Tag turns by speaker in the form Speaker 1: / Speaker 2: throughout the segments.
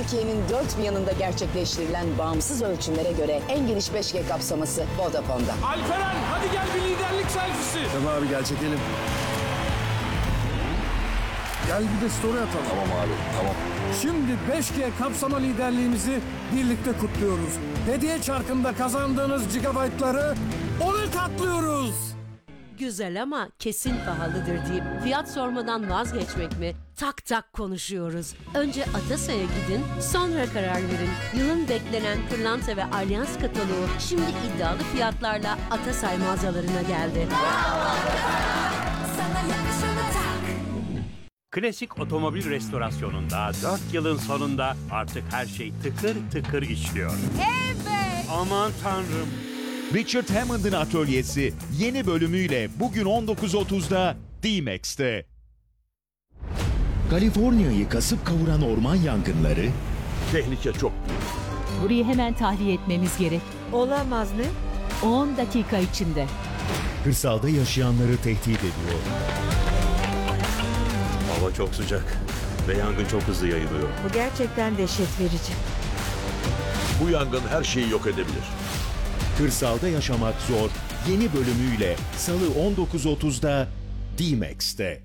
Speaker 1: Türkiye'nin dört bir yanında gerçekleştirilen bağımsız ölçümlere göre en geniş 5G kapsaması Vodafone'da.
Speaker 2: Alperen hadi gel bir liderlik selfisi.
Speaker 3: Tamam abi gel çekelim. Gel bir de story atalım.
Speaker 4: Tamam abi, tamam.
Speaker 3: Şimdi 5G kapsama liderliğimizi birlikte kutluyoruz. Hediye çarkında kazandığınız gigabaytları 10'a katlıyoruz.
Speaker 5: Güzel ama kesin pahalıdır deyip fiyat sormadan vazgeçmek mi? Tak tak konuşuyoruz. Önce Atasay'a gidin, sonra karar verin. Yılın beklenen Pırlanta ve Alyans kataloğu şimdi iddialı fiyatlarla Atasay mağazalarına geldi.
Speaker 6: Klasik otomobil restorasyonunda 4 yılın sonunda artık her şey tıkır tıkır işliyor.
Speaker 7: Evet.
Speaker 6: Aman tanrım.
Speaker 8: Richard Hammond'ın atölyesi yeni bölümüyle bugün 19.30'da D-Max'te. Kaliforniya'yı kasıp kavuran orman yangınları,
Speaker 4: Tehlike çok büyük.
Speaker 9: Burayı hemen tahliye etmemiz gerek.
Speaker 7: Olamaz mı?
Speaker 9: 10 dakika içinde.
Speaker 8: kırsalda yaşayanları tehdit ediyor.
Speaker 6: Hava çok sıcak ve yangın çok hızlı yayılıyor.
Speaker 7: Bu gerçekten dehşet verici.
Speaker 4: Bu yangın her şeyi yok edebilir.
Speaker 8: Kırsalda yaşamak zor yeni bölümüyle Salı 19.30'da D-Max'te.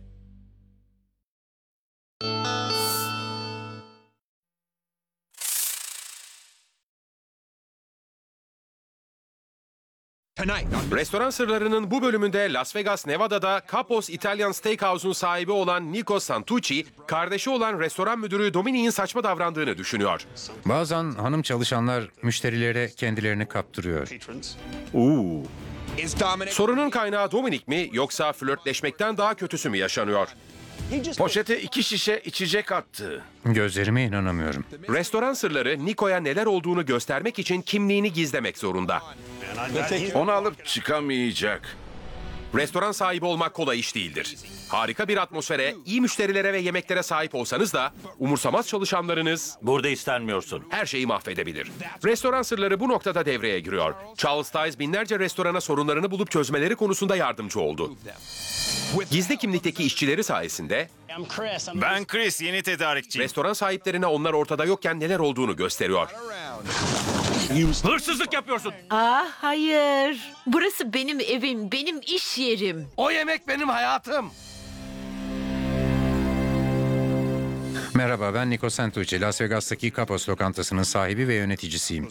Speaker 10: Restoran Sırları'nın bu bölümünde Las Vegas, Nevada'da Capos Italian Steakhouse'un sahibi olan Nico Santucci, kardeşi olan restoran müdürü Dominic'in saçma davrandığını düşünüyor.
Speaker 11: Bazen hanım çalışanlar müşterilere kendilerini kaptırıyor.
Speaker 10: Sorunun kaynağı Dominic mi yoksa flörtleşmekten daha kötüsü mü yaşanıyor?
Speaker 4: Poşete 2 şişe içecek attı.
Speaker 11: Gözlerime inanamıyorum.
Speaker 10: Restoran Sırları Nico'ya neler olduğunu göstermek için kimliğini gizlemek zorunda.
Speaker 4: Onu alıp çıkamayacak.
Speaker 10: Restoran sahibi olmak kolay iş değildir. Harika bir atmosfere, iyi müşterilere ve yemeklere sahip olsanız da umursamaz çalışanlarınız
Speaker 6: Burada istenmiyorsun.
Speaker 10: her şeyi mahvedebilir. Restoran Sırları bu noktada devreye giriyor. Charles Tice binlerce restorana sorunlarını bulup çözmeleri konusunda yardımcı oldu. Gizli kimlikteki işçileri sayesinde
Speaker 12: Ben Chris, yeni tedarikçiyim.
Speaker 10: restoran sahiplerine onlar ortada yokken neler olduğunu gösteriyor.
Speaker 6: Hırsızlık yapıyorsun.
Speaker 7: Hayır. Burası benim evim, benim iş yerim.
Speaker 3: O yemek benim hayatım.
Speaker 11: Merhaba, ben Nico Santucci, Las Vegas'taki Capos lokantasının sahibi ve yöneticisiyim.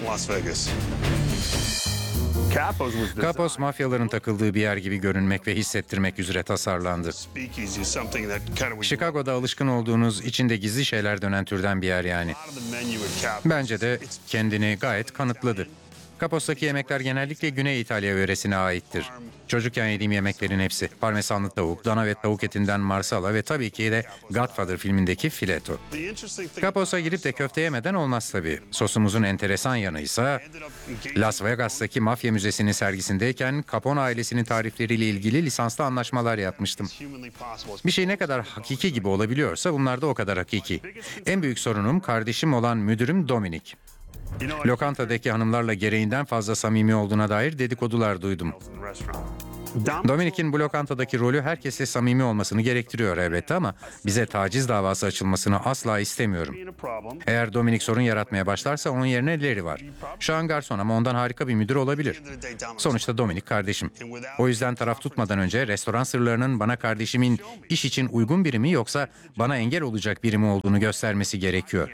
Speaker 11: Capos, mafyaların takıldığı bir yer gibi görünmek ve hissettirmek üzere tasarlandı. Chicago'da alışkın olduğunuz, içinde gizli şeyler dönen türden bir yer yani. Bence de kendini gayet kanıtladı. Capos'taki yemekler genellikle Güney İtalya yöresine aittir. Çocukken yediğim yemeklerin hepsi. Parmesanlı tavuk, dana ve tavuk etinden marsala ve tabii ki de Godfather filmindeki fileto. Capos'a girip de köfte yemeden olmaz tabii. Sosumuzun enteresan yanıysa Las Vegas'taki Mafya Müzesi'nin sergisindeyken Capone ailesinin tarifleriyle ilgili lisanslı anlaşmalar yapmıştım. Bir şey ne kadar hakiki gibi olabiliyorsa bunlar da o kadar hakiki. En büyük sorunum kardeşim olan müdürüm Dominic. Lokantadaki hanımlarla gereğinden fazla samimi olduğuna dair dedikodular duydum. Dominic'in bu lokantadaki rolü herkesle samimi olmasını gerektiriyor elbette ama bize taciz davası açılmasını asla istemiyorum. Eğer Dominic sorun yaratmaya başlarsa onun yerine Larry var. Şu an garson ama ondan harika bir müdür olabilir. Sonuçta Dominic kardeşim. O yüzden taraf tutmadan önce Restoran Sırları'nın bana kardeşimin iş için uygun biri mi yoksa bana engel olacak biri mi olduğunu göstermesi gerekiyor.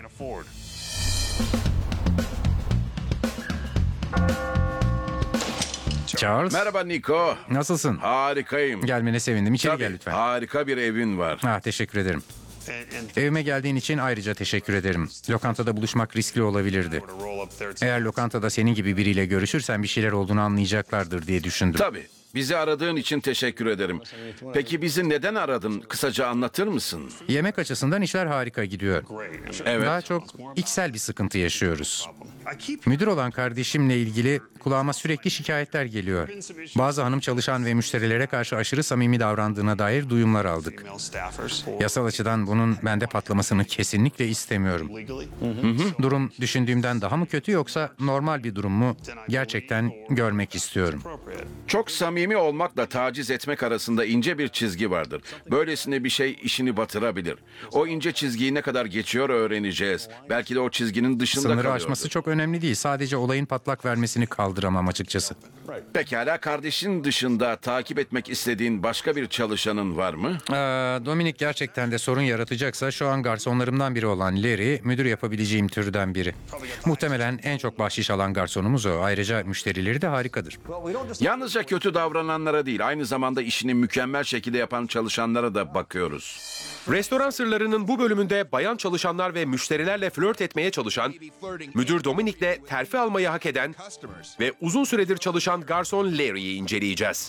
Speaker 11: Charles.
Speaker 4: Merhaba Nico.
Speaker 11: Nasılsın?
Speaker 4: Harikayım.
Speaker 11: Gelmene sevindim. İçeri
Speaker 4: Tabii,
Speaker 11: gel lütfen.
Speaker 4: harika bir evin var.
Speaker 11: Teşekkür ederim. Evime geldiğin için ayrıca teşekkür ederim. Lokantada buluşmak riskli olabilirdi. Eğer lokantada senin gibi biriyle görüşürsen bir şeyler olduğunu anlayacaklardır diye düşündüm.
Speaker 4: Tabii. Bizi aradığın için teşekkür ederim. Peki bizi neden aradın? Kısaca anlatır mısın?
Speaker 11: Yemek açısından işler harika gidiyor.
Speaker 4: Evet.
Speaker 11: Daha çok içsel bir sıkıntı yaşıyoruz. Müdür olan kardeşimle ilgili kulağıma sürekli şikayetler geliyor. Bazı hanım çalışan ve müşterilere karşı aşırı samimi davrandığına dair duyumlar aldık. Yasal açıdan bunun bende patlamasını kesinlikle istemiyorum. Durum düşündüğümden daha mı kötü yoksa normal bir durum mu? Gerçekten görmek istiyorum.
Speaker 4: Çok samimi Samimi olmakla taciz etmek arasında ince bir çizgi vardır. Böylesine bir şey işini batırabilir. O ince çizgiyi ne kadar geçiyor öğreneceğiz. Belki de o çizginin dışında
Speaker 11: Sınırı
Speaker 4: kalıyordur.
Speaker 11: aşması çok önemli değil. Sadece olayın patlak vermesini kaldıramam açıkçası.
Speaker 4: Pekala, kardeşin dışında takip etmek istediğin başka bir çalışanın var mı?
Speaker 11: Dominik gerçekten de sorun yaratacaksa şu an garsonlarımdan biri olan Larry, müdür yapabileceğim türden biri. Muhtemelen en çok bahşiş alan garsonumuz o. Ayrıca müşterileri de harikadır.
Speaker 4: Yalnızca kötü davrananlara değil, aynı zamanda işini mükemmel şekilde yapan çalışanlara da bakıyoruz.
Speaker 10: Restoran sırlarının bu bölümünde bayan çalışanlar ve müşterilerle flört etmeye çalışan, müdür Dominik'le terfi almayı hak eden ve uzun süredir çalışan garson Larry'i inceleyeceğiz.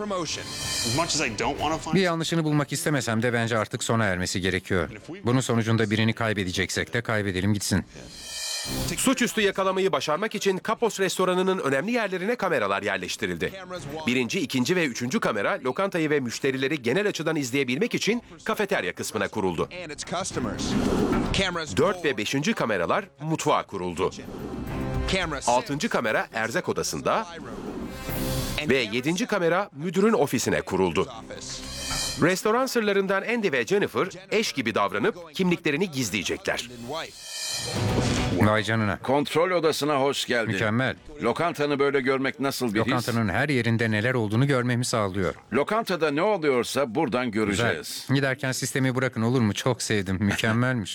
Speaker 11: Bir yanlışını bulmak istemesem de bence artık sona ermesi gerekiyor. Bunun sonucunda birini kaybedeceksek de kaybedelim gitsin.
Speaker 10: Suçüstü yakalamayı başarmak için Kapos restoranının önemli yerlerine kameralar yerleştirildi. 1., 2. ve 3. kamera lokantayı ve müşterileri genel açıdan izleyebilmek için kafeterya kısmına kuruldu. 4 ve 5. kameralar mutfağa kuruldu. 6. kamera erzak odasında ve 7. kamera müdürün ofisine kuruldu. Restoran sırlarından Andy ve Jennifer eş gibi davranıp kimliklerini gizleyecekler.
Speaker 11: Vay canına.
Speaker 4: Kontrol odasına hoş geldin.
Speaker 11: Mükemmel.
Speaker 4: Lokantanı böyle görmek nasıl bir his?
Speaker 11: Lokantanın her yerinde neler olduğunu görmemi sağlıyor.
Speaker 4: Lokantada ne oluyorsa buradan
Speaker 11: Güzel.
Speaker 4: göreceğiz.
Speaker 11: Giderken sistemi bırakın olur mu? Çok sevdim. Mükemmelmiş.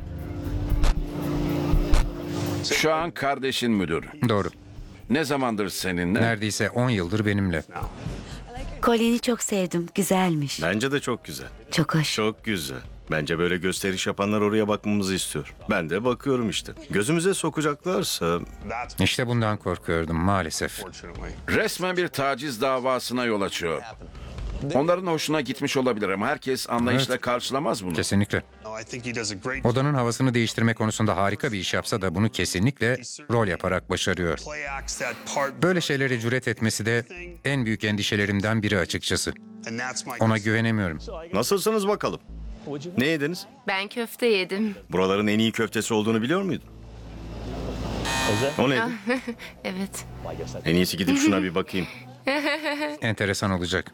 Speaker 4: Şu an kardeşin müdür.
Speaker 11: Doğru.
Speaker 4: Ne zamandır seninle?
Speaker 11: Neredeyse 10 yıldır benimle.
Speaker 13: Kolyeni çok sevdim. Güzelmiş.
Speaker 14: Bence de çok güzel.
Speaker 13: Çok hoş.
Speaker 14: Çok güzel. Bence böyle gösteriş yapanlar oraya bakmamızı istiyor. Ben de bakıyorum işte. Gözümüze sokacaklarsa...
Speaker 11: İşte bundan korkuyordum maalesef.
Speaker 4: Resmen bir taciz davasına yol açıyor. Onların hoşuna gitmiş olabilir ama herkes anlayışla karşılamaz bunu.
Speaker 11: Kesinlikle. Odanın havasını değiştirme konusunda harika bir iş yapsa da bunu kesinlikle rol yaparak başarıyor. Böyle şeylere cüret etmesi de en büyük endişelerimden biri açıkçası. Ona güvenemiyorum.
Speaker 14: Nasılsınız bakalım? Ne yediniz?
Speaker 15: Ben köfte yedim.
Speaker 14: Buraların en iyi köftesi olduğunu biliyor muydun? O neydi?
Speaker 15: Evet.
Speaker 14: En iyisi gidip şuna bir bakayım.
Speaker 11: Enteresan olacak.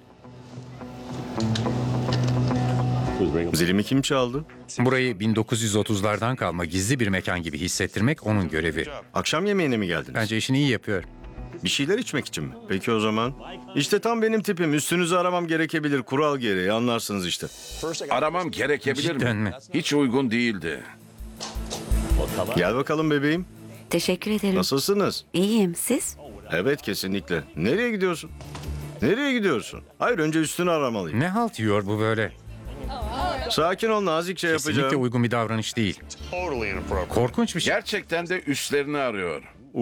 Speaker 14: Zilimi kim çaldı?
Speaker 11: Burayı 1930'lardan kalma gizli bir mekan gibi hissettirmek onun görevi.
Speaker 14: Akşam yemeğine mi geldiniz?
Speaker 11: Bence işini iyi yapıyor.
Speaker 14: Bir şeyler içmek için mi? Peki o zaman. İşte tam benim tipim. Üstünüzü aramam gerekebilir. Kural gereği anlarsınız işte.
Speaker 4: Aramam gerekebilir
Speaker 11: Cidden
Speaker 4: mi?
Speaker 11: mi?
Speaker 4: Hiç uygun değildi.
Speaker 14: Gel bakalım bebeğim.
Speaker 13: Teşekkür ederim.
Speaker 14: Nasılsınız?
Speaker 13: İyiyim. Siz?
Speaker 14: Evet kesinlikle. Nereye gidiyorsun? Nereye gidiyorsun? Hayır önce üstünü aramalıyım.
Speaker 11: Ne halt yiyor bu böyle?
Speaker 14: Sakin ol, nazikçe
Speaker 11: Kesinlikle
Speaker 14: yapacağım.
Speaker 11: uygun bir davranış değil. Korkunç bir şey.
Speaker 4: Gerçekten de üstlerini arıyor.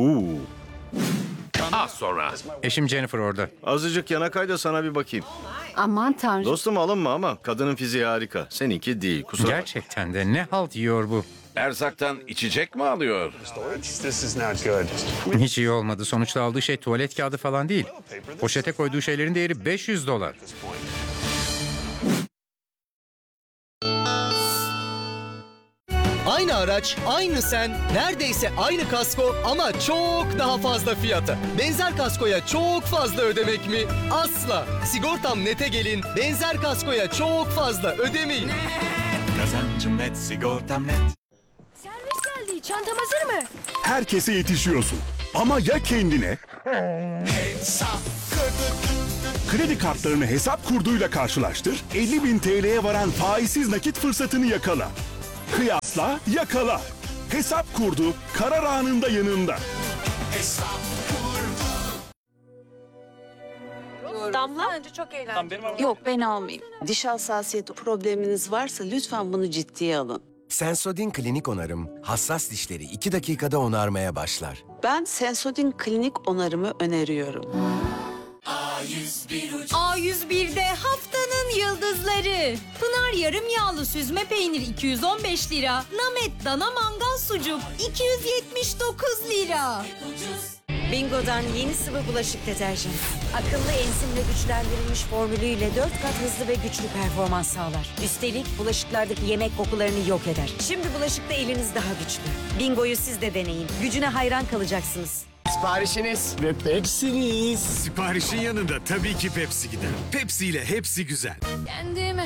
Speaker 10: Az sonra.
Speaker 11: Eşim Jennifer orada.
Speaker 14: Azıcık yana kay da sana bir bakayım.
Speaker 13: Aman tanrım.
Speaker 14: Dostum alınma ama kadının fiziği harika. Seninki değil. Kusura bakma.
Speaker 11: Gerçekten de ne halt yiyor bu?
Speaker 4: Erzaktan içecek mi alıyor?
Speaker 11: Hiç iyi olmadı. Sonuçta aldığı şey tuvalet kağıdı falan değil. Poşete koyduğu şeylerin değeri $500.
Speaker 16: Aynı araç, aynı sen, neredeyse aynı kasko ama çok daha fazla fiyata. Benzer kaskoya çok fazla ödemek mi? Asla. Sigortam Net'e gelin, benzer kaskoya çok fazla ödemeyin.
Speaker 17: Kazancım net, sigortam net.
Speaker 18: Servis geldi, çantam hazır mı?
Speaker 19: Herkese yetişiyorsun. Ama ya kendine? Kredi kartlarını hesap kurduyla karşılaştır, 50.000 TL'ye varan faizsiz nakit fırsatını yakala. Kıyasla, yakala. Hesap kurdu, karar anında yanında.
Speaker 7: Damla?
Speaker 18: Bence çok eğlenceli.
Speaker 20: Yok ben almayayım. Diş hassasiyeti probleminiz varsa lütfen bunu ciddiye alın.
Speaker 21: Sensodyne Klinik Onarım, hassas dişleri 2 dakikada onarmaya başlar.
Speaker 20: Ben Sensodyne Klinik Onarımı öneriyorum.
Speaker 18: A101'de haftanın yıldızları. Pınar yarım yağlı süzme peynir 215 lira. Namet dana mangal sucuk 279 lira.
Speaker 22: Bingo'dan yeni sıvı bulaşık deterjanı. Akıllı enzimle güçlendirilmiş formülüyle 4 kat hızlı ve güçlü performans sağlar. Üstelik bulaşıklardaki yemek kokularını yok eder. Şimdi bulaşıkta eliniz daha güçlü. Bingo'yu siz de deneyin. Gücüne hayran kalacaksınız.
Speaker 1: Siparişiniz.
Speaker 2: Ve Pepsi'niz. Siparişin yanında tabii ki Pepsi gider. Pepsi ile hepsi güzel.
Speaker 18: Kendime